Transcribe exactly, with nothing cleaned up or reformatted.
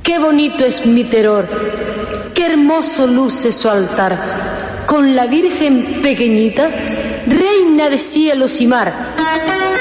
Qué bonito es mi Teror, qué hermoso luce su altar, con la Virgen pequeñita, reina de cielos y mar.